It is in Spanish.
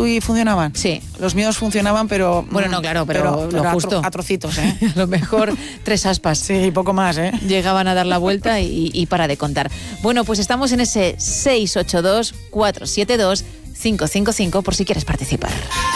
Bluey funcionaban? Sí. Los míos funcionaban, pero... Bueno, no, claro, pero lo justo. A trocitos, ¿eh? A lo mejor 3 aspas. Sí, y poco más, ¿eh? Llegaban a dar la vuelta y para de contar. Bueno, pues estamos en ese 682-472-555 por si quieres participar.